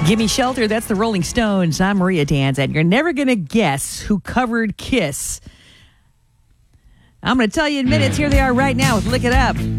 Gimme Shelter, that's the Rolling Stones. I'm Maria Danzad. You're never going to guess who covered Kiss. I'm going to tell you in minutes. Here they are right now with Lick It Up.